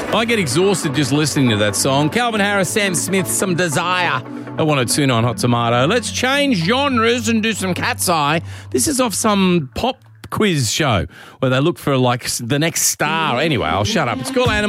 I get exhausted just listening to that song. Calvin Harris, Sam Smith, Some Desire. I want to tune on Hot Tomato. Let's change genres and do some Cat's Eye. This is off some pop quiz show where they look for like the next star. Anyway, I'll shut up. It's called Animal.